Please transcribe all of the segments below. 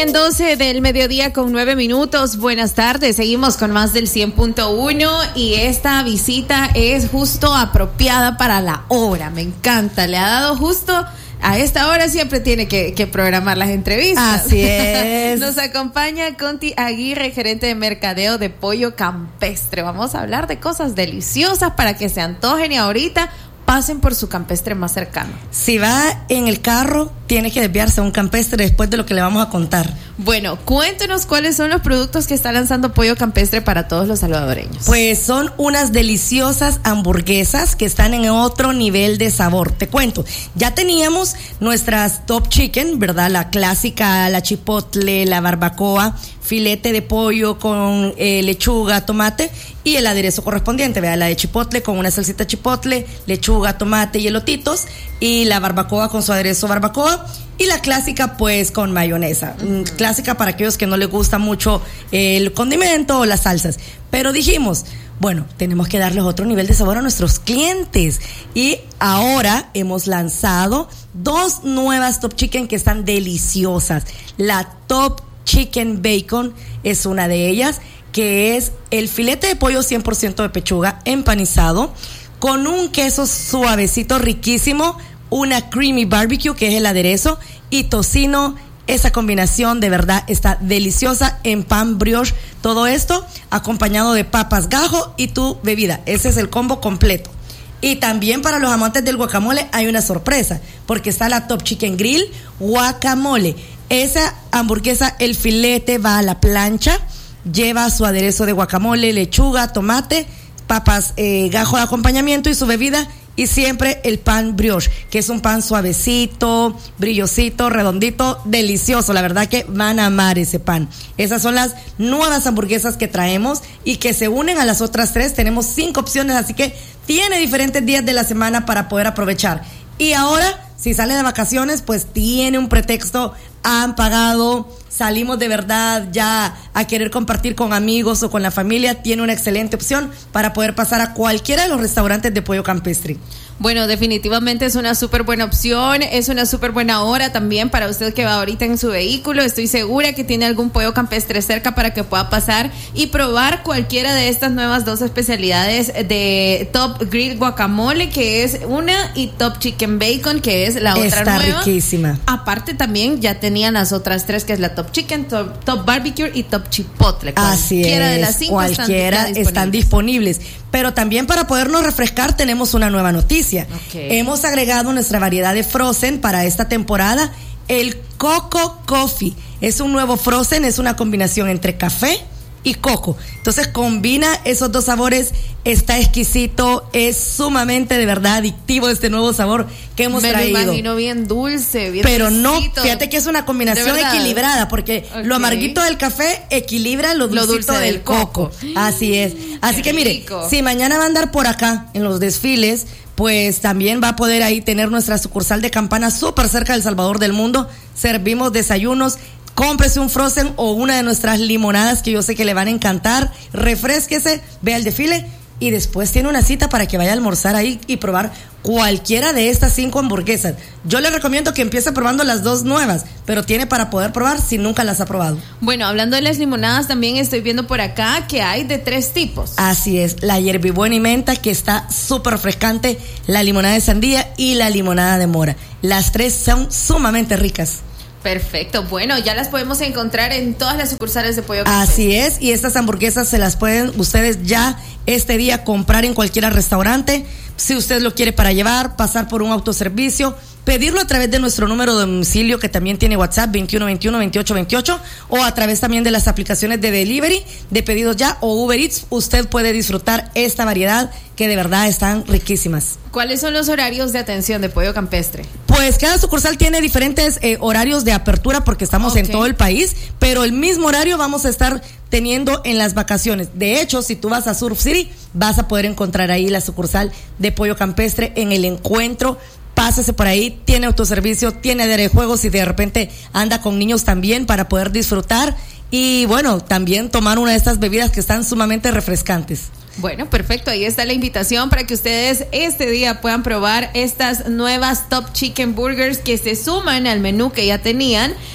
bien, 12 del mediodía con 9 minutos. Buenas tardes, seguimos con más del 100.1 y esta visita es justo apropiada para la hora. Me encanta, le ha dado justo a esta hora, siempre tiene que programar las entrevistas. Así es. Nos acompaña Conti Aguirre, gerente de mercadeo de Pollo Campestre. Vamos a hablar de cosas deliciosas para que se antojen y ahorita pasen por su campestre más cercano. Si va en el carro, tiene que desviarse a un campestre después de lo que le vamos a contar. Bueno, cuéntenos cuáles son los productos que está lanzando Pollo Campestre para todos los salvadoreños. Pues son unas deliciosas hamburguesas que están en otro nivel de sabor. Te cuento, ya teníamos nuestras Top Chicken, ¿verdad? La clásica, la chipotle, la barbacoa, filete de pollo con lechuga, tomate y el aderezo correspondiente, ¿verdad? La de chipotle con una salsita chipotle, lechuga, tomate y elotitos, y la barbacoa con su aderezo barbacoa, y la clásica pues con mayonesa. Clásica para aquellos que no les gusta mucho el condimento o las salsas. Pero dijimos, bueno, tenemos que darles otro nivel de sabor a nuestros clientes. Y ahora hemos lanzado 2 nuevas Top Chicken que están deliciosas. La Top Chicken Bacon es una de ellas, que es el filete de pollo 100% de pechuga empanizado con un queso suavecito riquísimo, una creamy barbecue que es el aderezo y tocino. Esa combinación de verdad está deliciosa en pan brioche. Todo esto acompañado de papas gajo y tu bebida. Ese es el combo completo. Y también para los amantes del guacamole hay una sorpresa, porque está la Top Chicken Grill Guacamole. Esa hamburguesa, el filete va a la plancha, lleva su aderezo de guacamole, lechuga, tomate, papas gajo de acompañamiento y su bebida, y siempre el pan brioche, que es un pan suavecito, brillosito, redondito, delicioso. La verdad que van a amar ese pan. Esas son las nuevas hamburguesas que traemos y que se unen a las otras 3. Tenemos 5 opciones, así que tiene diferentes días de la semana para poder aprovechar. Y ahora, si sale de vacaciones, pues tiene un pretexto. Han pagado, salimos de verdad ya a querer compartir con amigos o con la familia, tiene una excelente opción para poder pasar a cualquiera de los restaurantes de Pollo Campestre. Bueno, definitivamente es una súper buena opción, es una súper buena hora también para usted que va ahorita en su vehículo. Estoy segura que tiene algún pollo campestre cerca para que pueda pasar y probar cualquiera de estas nuevas 2 especialidades de Top Grill Guacamole, que es una, y Top Chicken Bacon, que es la otra está nueva. Está riquísima. Aparte también ya tenían las otras 3, que es la Top Chicken, Top Barbecue y Top Chipotle. Así es, de las 5 cualquiera están disponibles. Pero también para podernos refrescar tenemos una nueva noticia. Okay. Hemos agregado nuestra variedad de frozen para esta temporada, el Coco Coffee. Es un nuevo frozen, es una combinación entre café y coco. Entonces combina esos 2 sabores, está exquisito, es sumamente de verdad adictivo este nuevo sabor que hemos traído. Me lo imagino bien dulce, bien pero dulcito. No, fíjate que es una combinación equilibrada, porque lo amarguito del café equilibra lo dulce del coco. Así es. Así que mire, si mañana va a andar por acá en los desfiles, pues también va a poder ahí tener nuestra sucursal de Campana súper cerca del Salvador del Mundo. Servimos desayunos. Cómprese un frozen o una de nuestras limonadas que yo sé que le van a encantar. Refrésquese, vea el desfile y después tiene una cita para que vaya a almorzar ahí y probar cualquiera de estas 5 hamburguesas. Yo le recomiendo que empiece probando las 2 nuevas, pero tiene para poder probar si nunca las ha probado. Bueno, hablando de las limonadas, también estoy viendo por acá que hay de 3 tipos. Así es, la hierbibuena y menta, que está súper refrescante, la limonada de sandía y la limonada de mora. Las 3 son sumamente ricas. Perfecto, bueno, ya las podemos encontrar en todas las sucursales de Pollo Campestre. Así es, y estas hamburguesas se las pueden ustedes ya este día comprar en cualquier restaurante. Si usted lo quiere para llevar, pasar por un autoservicio, pedirlo a través de nuestro número de domicilio, que también tiene WhatsApp 2121-2828, o a través también de las aplicaciones de delivery, de pedidos ya o Uber Eats. Usted puede disfrutar esta variedad que de verdad están riquísimas. ¿Cuáles son los horarios de atención de Pollo Campestre? Pues cada sucursal tiene diferentes horarios de apertura, porque estamos en todo el país, pero el mismo horario vamos a estar teniendo en las vacaciones. De hecho, si tú vas a Surf City, vas a poder encontrar ahí la sucursal de Pollo Campestre en el Encuentro. Pásese por ahí, tiene autoservicio, tiene área de juegos y de repente anda con niños también para poder disfrutar y bueno, también tomar una de estas bebidas que están sumamente refrescantes. Bueno, perfecto, ahí está la invitación para que ustedes este día puedan probar estas nuevas Top Chicken Burgers que se suman al menú que ya tenían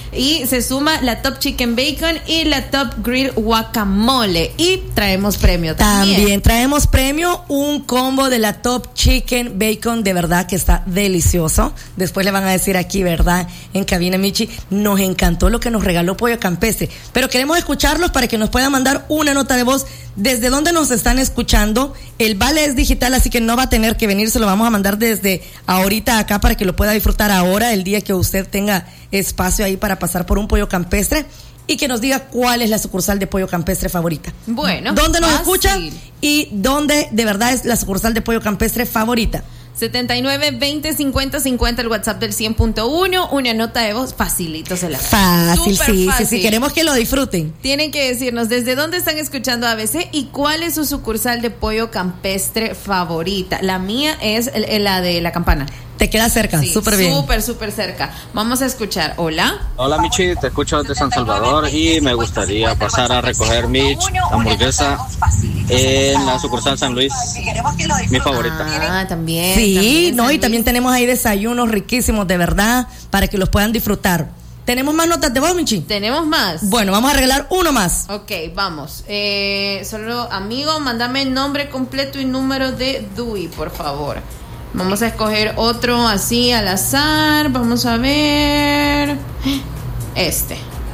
y se suma la Top Chicken Bacon y la Top Grill Guacamole. Y traemos premio también. También traemos premio, un combo de la Top Chicken Bacon, de verdad que está delicioso. Después le van a decir aquí, ¿verdad? En cabina, Michi, nos encantó lo que nos regaló Pollo Campestre, pero queremos escucharlos para que nos puedan mandar una nota de voz desde dónde nos están escuchando. El vale es digital, así que no va a tener que venir, se lo vamos a mandar desde ahorita acá para que lo pueda disfrutar ahora, el día que usted tenga espacio ahí para pasar por un Pollo Campestre, y que nos diga cuál es la sucursal de Pollo Campestre favorita. Bueno, ¿dónde nos escucha y dónde de verdad es la sucursal de Pollo Campestre favorita? 79 20 50 50, el WhatsApp del 100.1, una nota de voz facilito se la. Fácil, fácil. Sí, queremos que lo disfruten. Tienen que decirnos desde dónde están escuchando ABC y cuál es su sucursal de Pollo Campestre favorita. La mía es la de La Campana. Te queda cerca, sí, súper bien. Súper cerca. Vamos a escuchar. Hola. Hola Michi, te escucho desde San Salvador y me gustaría pasar a recoger mi hamburguesa en la sucursal San Luis, mi favorita. Ah, también. Sí, también, no, y también tenemos ahí desayunos riquísimos, de verdad, para que los puedan disfrutar. ¿Tenemos más notas de voz, Michi? Tenemos más. Bueno, vamos a regalar uno más. Ok, vamos. Solo, amigo, mándame nombre completo y número de DUI, por favor. Vamos a escoger otro así al azar. Vamos a ver. Este.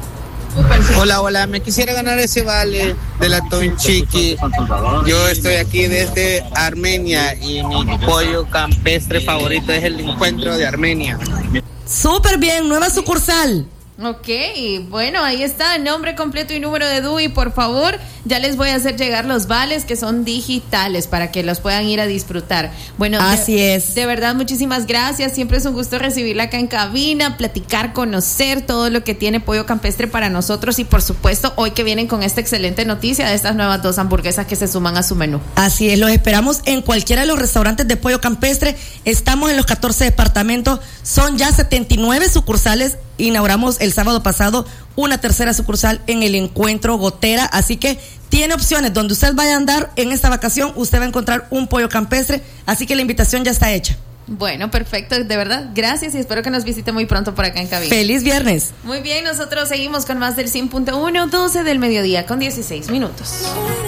Hola, me quisiera ganar ese vale de la Top Chicken. Yo estoy aquí desde Armenia y mi pollo campestre favorito es el encuentro de Armenia. Súper bien, nueva sucursal. Ok, bueno, ahí está, nombre completo y número de DUI, por favor. Ya les voy a hacer llegar los vales que son digitales para que los puedan ir a disfrutar. Bueno, así es. De verdad, muchísimas gracias. Siempre es un gusto recibirla acá en cabina, platicar, conocer todo lo que tiene Pollo Campestre para nosotros y por supuesto hoy que vienen con esta excelente noticia de estas nuevas 2 hamburguesas que se suman a su menú. Así es, los esperamos en cualquiera de los restaurantes de Pollo Campestre. Estamos en los 14 departamentos, son ya 79 sucursales. Inauguramos el sábado pasado una tercera sucursal en el Encuentro Gotera, así que tiene opciones. Donde usted vaya a andar en esta vacación, usted va a encontrar un Pollo Campestre, así que la invitación ya está hecha. Bueno, perfecto, de verdad, gracias y espero que nos visite muy pronto por acá en cabina. ¡Feliz viernes! Muy bien, nosotros seguimos con más del 100.1, 12 del mediodía con 16 minutos.